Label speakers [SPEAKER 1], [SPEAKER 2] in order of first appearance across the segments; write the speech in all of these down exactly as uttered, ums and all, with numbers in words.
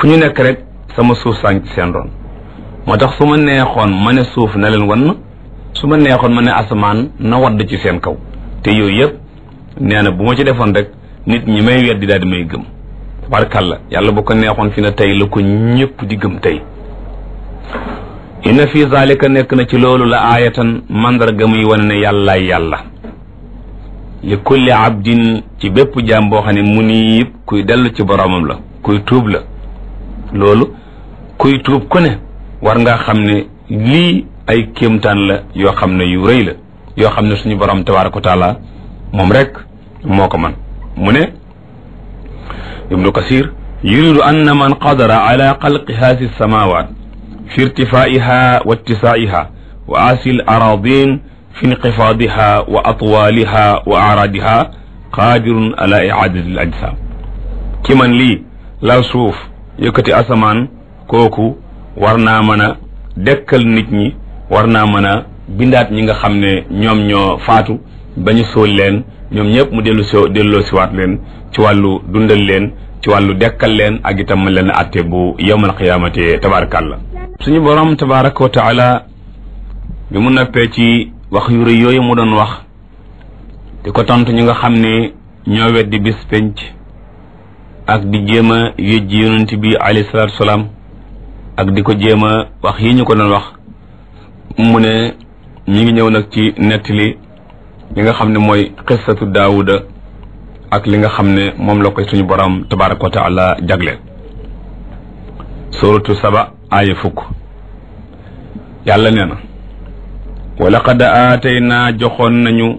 [SPEAKER 1] fu ñu nekk rek sama suuf saa ngi ci seen ron moo tax su ma neexoon ma ne suuf na leen wan su ma neexoon ma ne asamaan na wadd ci seen kaw te yooyu yëpp nee na bu ma ci defoon rek nit ñi may weddi daal di may gëm tabarkàlla yàlla bu ko neexoon fi na tey la ko ñëpp di gëm tey inna fi zalika nekk na ci loolu la aayatan mandarga muy wane ne yàllaay yàlla li kulli abdin ci bépp jaam boo xam ne munib kuy dellu ci boromam la kuy tuub la loolu kuy tuub ku ne war ngaa xam ne lii ay kéemtaan la yoo xam ne yu rëy la yoo xam ne suñu borom tabaraka wa taala moom rek moo ko man mu ne ibnu kasir yuridu anna man qadara ala xalqi haasi samawat fi irtifaiha wa ittisaiha wa asil aradin fi inqifaadiha wa atwaaliha wa araadiha qaadirun ala iadati al ajsam ki man lii lal suuf yëkkati asamaan kooku war naa mën a dekkal nit ñi war naa mën a bindaat ñi nga xam ne ñoom ñoo faatu ba ñu sóol leen ñoom ñëpp mu dellu si delloo siwaat leen ci wàllu dundal leen ci wàllu dekkal leen ak itam leen atte bu yawmal qiyaamati tabarakallah suñu borom tabaraka wa taala bi mu nappee ci wax yu rëy yooyu mu doon wax di ko tontu ñi nga xam ne ñoo weddi bis penc ak di jéem a yëjji yonent bi alayhi salaatu salaam ak di ko jéem a wax yi ñu ko doon wax mu ne ñi ngi ñëw nag ci nettali li nga xam ne mooy qissatu daawuda ak li nga xam ne moom la koy suñu borom tabaraka wa taala jagleel suratu saba aaya fukk yàlla nee na wa laqad aataynaa joxoon nañu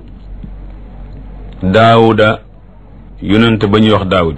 [SPEAKER 1] daawuda yonent ba ñuy wax daawuda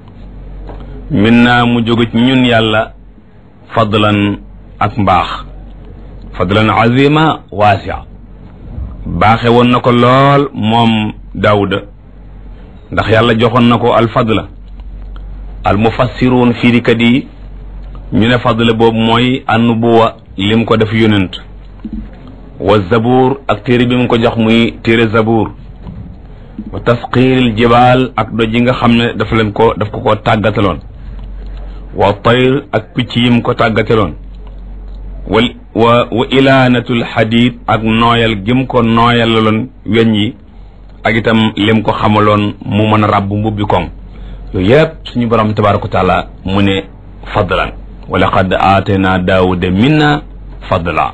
[SPEAKER 1] min naa mu jóge ci ñun yàlla fadlan ak mbaax fadlan azima waasia baaxe woon na ko lool moom daawuda ndax yàlla joxoon na ko alfadla al mufassiruun fiirikat yi ñu ne fadla boobu mooy annubuwa lim ko def yonent wa zabuur ak téere bi mu ko jox muy téere zabuur wa tasqiiril jibaal ak doj yi nga xam ne dafa leen ko daf ko ko tàggataloon wa tayr ak picc yi mu ko tàggataloon wa wa wa ilaanatul xadiid ak nooyal gim ko nooyalaloon weñ yi ak itam lim ko xamaloon mu mën a ràbb mbubbi koŋ yooyu yëpp suñu borom tabaaraka wa taala mu ne fadlan wa laqad aataynaa daawuda minna fadla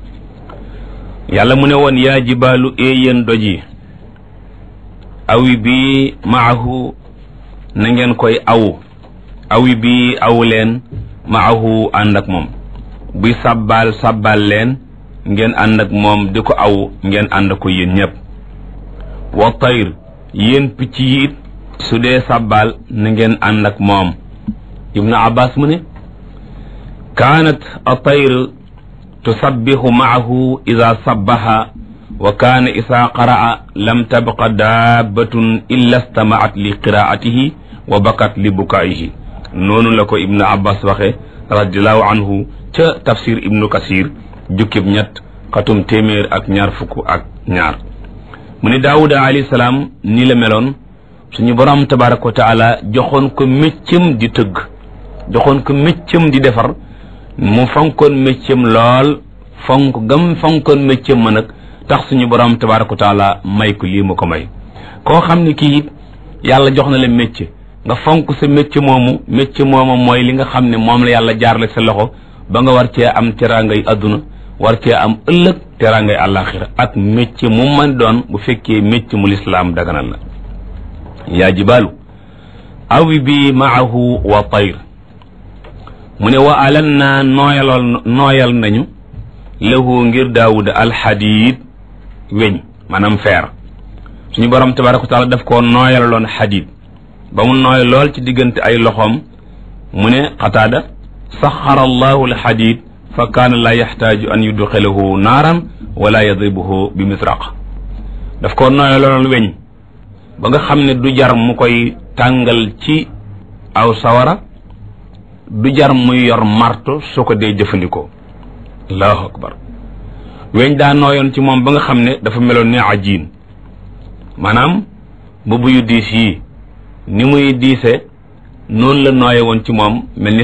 [SPEAKER 1] yàlla mu ne woon yaa jibaalu éeyéen doj yi awi bi maahu na ngeen koy aw awi bi aw leen maahu ànd ak moom buy sàbbaal sàbbaal leen ngeen ànd ak moom di ko aw ngeen ànd ko yéen ñëpp wa tayr yéen picc yi it su dee sàbbaal na ngeen ànd ak moom ibnu abbas mu ne kaanat a tayr tusabbihu maahu ida sabbaha wa kaana isa qaraa lam tabqa daabatun illa stamaat li qiraatihi wa bakat li bukaihi noonu la ko ibnu abbas waxe radiallahu anhu ca tafsir ibnu kasir jukkib ñett xatum téeméer ak ñaar fukk ak ñaar mu ne daawuda alayhi salaam nii la meloon suñu borom tabaraka wa taala joxoon ko méccam di tëgg joxoon ko méccam di defar mu fonkoon méccam lool fonk gam fonkoon méccam ma nag tax suñu borom tabaraka wa taala may ko lii mu ko may koo xam ne kii it yàlla jox na la métier nga fonk sa métier moomu métier moomu mooy li nga xam ne moom la yàlla jaarale sa loxo ba nga war cee am teraangay adduna war cee am ëllëg teraangay àllaaxira ak métier mu man doon bu fekkee métier mu lislaam daganal la yaa jibaalu awi bi maahu wa tayr mu ne wa alan naa nooyalool nooyal nañu lahu ngir daawuda alxadiid weñ maanaam feer suñu borom tabaraka wa taala daf koo nooyalaloon xadiid ba mu nooy lool ci diggante ay loxoom mu ne qataada saxara allahu alxadiid fa kaana laa yaxtaaju an yudxilahu naaran wala yadribuhu bi misraq daf koo nooyalaloon weñ ba nga xam ne du jar mu koy tàngal ci aw sawara du jar muy yor marto soo ko dee jëfandikoo allahu akbar weñ daa nooyoon ci moom ba nga xam ne dafa meloon ne ajiin maanaam mbubb yu diis yii ni muy diise noonu la nooye woon ci moom mel ni